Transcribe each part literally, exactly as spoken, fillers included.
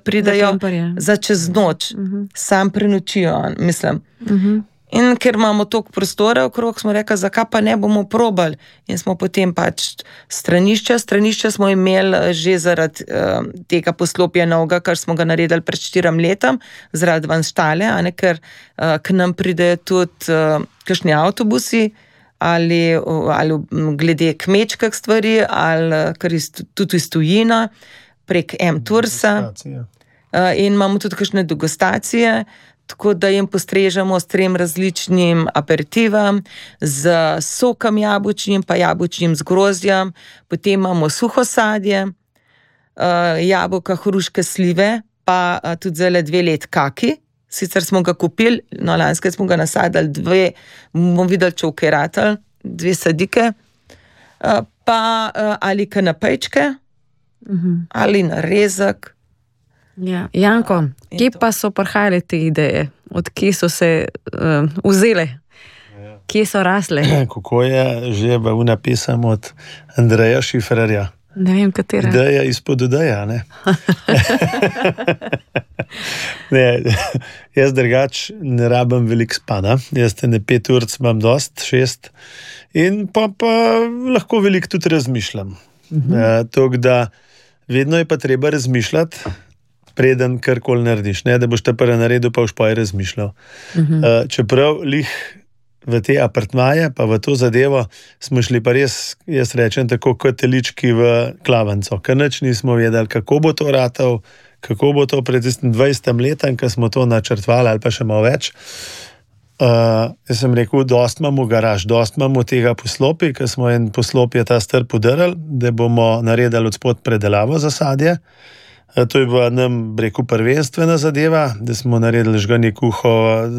pridajo za čez noč, uh-huh. sam prenočijo, mislim. Uh-huh. In ker imamo toliko prostora okrog, smo rekli, zakaj pa ne bomo probali. In smo potem pač stranišče, stranišče smo imeli že zaradi uh, tega poslopja novega, kar smo ga naredili pred štirim letom, zaradi van štale, a ne, ker uh, k nam pridejo tudi uh, kakšni avtobusi, ali, ali glede kmečkih stvari, ali kar iz, tudi iz tujina, prek M-Toursa. Uh, in imamo tudi kakšne degustacije, tako da jim postrežemo s trem različnim aperitivom, z sokom jabučnim, pa jabučnim z grozdjem, potem imamo suho sadje, uh, jabolka, hruške, slive, pa uh, tudi zelo dve let kaki. Sicer smo ga kupili, no lanske smo ga nasadili dve, bomo videli, če ukeratel, dve sadike, uh, pa uh, ali kanapejčke, uh-huh. ali narezek. Ja. Janko, kje pa so prihajale te ideje? Od kje so se uh, vzele? Ja. Kje so rasle? Kako je že bavna pisam od Andreja Šifrerja? Ne vem, katera. Ideja izpod ideja, ne? ne, jaz drugač ne rabim veliko spana. Jaz te ne pet urc imam dost, šest. In pa, pa lahko veliko tudi razmišljam. Uh-huh. E, tok, da vedno je pa treba razmišljati, preden karkoli narediš, ne, da boš ta prvi naredil, pa boš pa je razmišljal. Uh-huh. Uh, čeprav lih v te apartmaje, pa v to zadevo, smo šli pa res, jaz rečem, tako kot telički v klavanco, ker nič nismo vedeli, kako bo to ratal, kako bo to pred dvajsetim letom, ko smo to načrtvali, ali pa še malo več. Uh, jaz sem rekel, dost imamo garaž, dost imamo tega poslopi, ker smo en poslop je ta star podarili, da bomo naredili od spod predelavo za sadje. To je bila nam, rekel, prvenstvena zadeva, da smo naredili žganje kuho,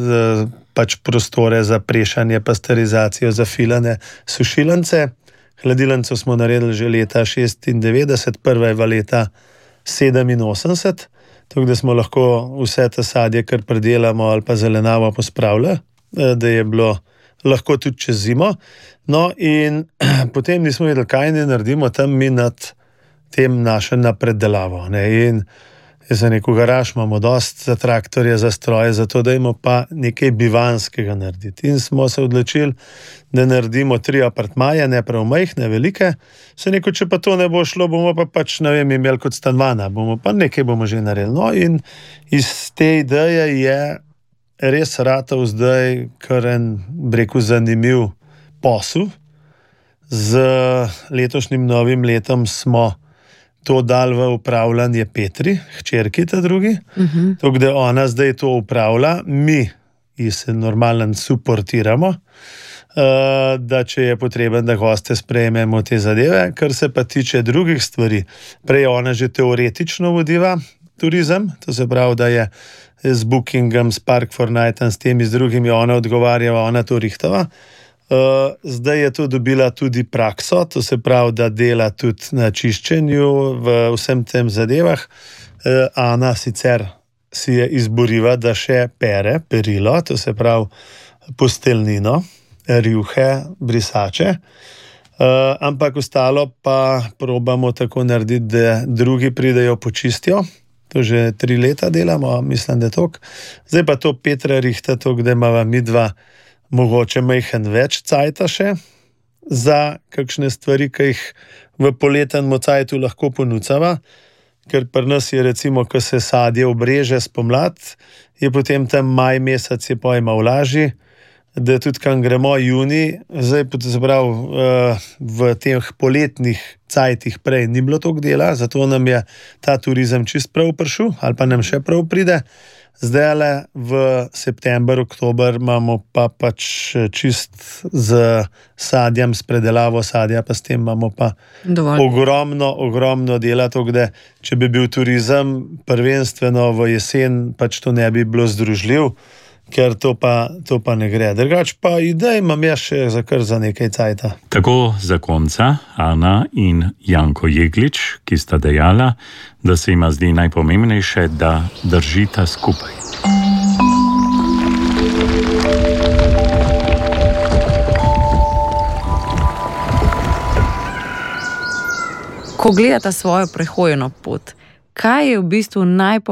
pač prostore za prešanje, pasterizacijo, za filane, sušilance. Hladilnico smo naredili že leta šestindevetdeset, prva je v leta sedeminosemdeset, tako da smo lahko vse te sadje, kar predelamo ali pa zelenavo pospravili, da je bilo lahko tudi čez zimo. No in potem nismo vedeli, kaj ne naredimo tam mi nad tem naše napredelavo. Ne? In jaz sem rekel, garaž imamo dost za traktorje, za stroje, zato da imamo pa nekaj bivanskega narediti. In smo se odločili, da naredimo tri apartmaje, ne prav majhne, velike. Se rekel, če pa to ne bo šlo, bomo pa pač, ne vem, imeli kot stanovana, bomo pa nekaj bomo že naredili. No in iz te ideje je res ratal zdaj kar en, rekel, zanimiv posel. Z letošnjim novim letom smo to dal v upravljanje Petri, hčerki ta drugi, uh-huh. tako da ona zdaj to upravlja, mi jih se normalno suportiramo, uh, da če je potreben, da goste sprejmemo te zadeve, kar se pa tiče drugih stvari. Prej ona že teoretično vodiva turizem, to se pravi, da je z bookingom, s Park for Night, s temi z drugimi, ona odgovarjava, ona to rihtava. Uh, zdaj je to dobila tudi prakso, to se pravi, da dela tudi na čiščenju v vsem tem zadevah. Uh, Ana sicer si je izboriva, da še pere, perilo, to se pravi posteljnino, rjuhe, brisače, uh, ampak ostalo pa probamo tako narediti, da drugi pridejo počistijo. To že tri leta delamo, mislim, da je tok. Zdaj pa to Petra rihta tok, da imava mi dva mogoče majhen več cajta še za kakšne stvari, ki jih v poletnem cajtu lahko ponucava, ker pri nas je recimo, ko se sadje obreže spomlad, je potem tam maj mesec je pojma vlaži, da tudi kam gremo juni, zdaj pa se pravi v teh poletnih cajtih prej ni bilo toliko dela, zato nam je ta turizem čist prav prišel, ali pa nam še prav pride. Zdaj v september, oktober imamo pa pač čist z sadjem, s predelavo sadja, pa s tem imamo pa Dovolj. ogromno, ogromno dela, to, da če bi bil turizem prvenstveno v jesen, pač to ne bi bilo združljiv, ker to pa, to pa ne gre. Drugač pa idej imam jaz še za kar za nekaj cajta. Tako za konca Ana in Janko Jeglič, ki sta dejala, da se ima zdi najpomembnejše, da držita skupaj. Ko gledata svojo prehojeno pot, kaj je v bistvu najpomembnejše